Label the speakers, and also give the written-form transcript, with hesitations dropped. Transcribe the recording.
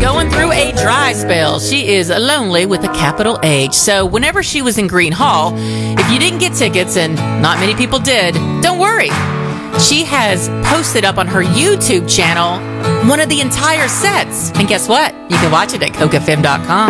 Speaker 1: going through a dry spell. She is lonely with a capital H. So whenever she was in Green Hall, if you didn't get tickets, and not many people did, don't worry. She has posted up on her YouTube channel one of the entire sets. And guess what? You can watch it at cocafm.com.